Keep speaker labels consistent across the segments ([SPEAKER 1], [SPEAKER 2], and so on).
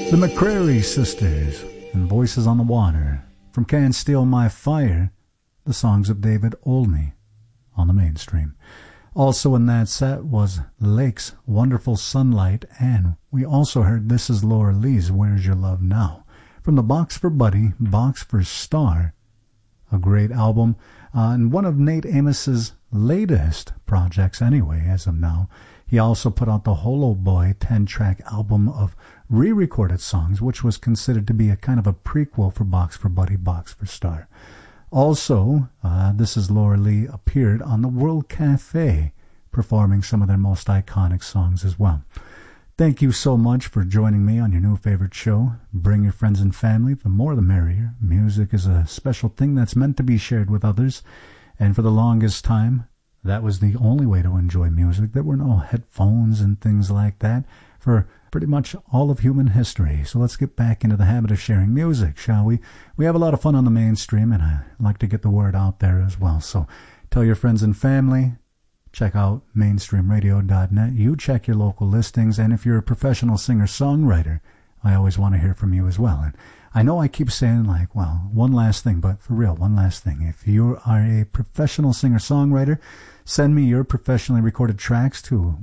[SPEAKER 1] The McCrary Sisters and Voices on the Water. From Can't Steal My Fire, the songs of David Olney on the Mainstream. Also in that set was Lake's Wonderful Sunlight, and we also heard This Is Laura Lee's Where's Your Love Now? From the Box for Buddy, Box for Star, a great album, and one of Nate Amos's latest projects anyway, as of now. He also put out the Holo Boy 10-track album of re-recorded songs, which was considered to be a kind of a prequel for Box for Buddy, Box for Star. Also, This Is Laura Lee appeared on the World Cafe, performing some of their most iconic songs as well. Thank you so much for joining me on your new favorite show. Bring your friends and family, the more the merrier. Music is a special thing that's meant to be shared with others, and for the longest time, that was the only way to enjoy music. There were no headphones and things like that for pretty much all of human history. So let's get back into the habit of sharing music, shall we? We have a lot of fun on the Mainstream, and I like to get the word out there as well. So tell your friends and family. Check out mainstreamradio.net. You check your local listings, and if you're a professional singer-songwriter, I always want to hear from you as well. And I know I keep saying, like, well, one last thing, but for real, one last thing. If you are a professional singer-songwriter, send me your professionally recorded tracks to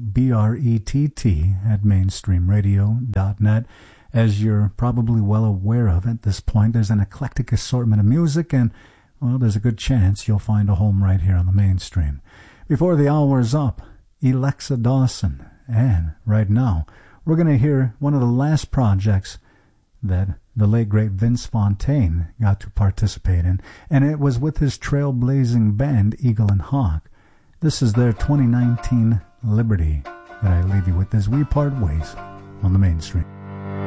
[SPEAKER 1] brett@mainstreamradio.net. As you're probably well aware of at this point, there's an eclectic assortment of music, and, well, there's a good chance you'll find a home right here on the Mainstream. Before the hour's up, Alexa Dawson. And right now, we're going to hear one of the last projects that the late great Vince Fontaine got to participate in, and it was with his trailblazing band Eagle and Hawk. This is their 2019 Liberty that I leave you with as we part ways on the Mainstream.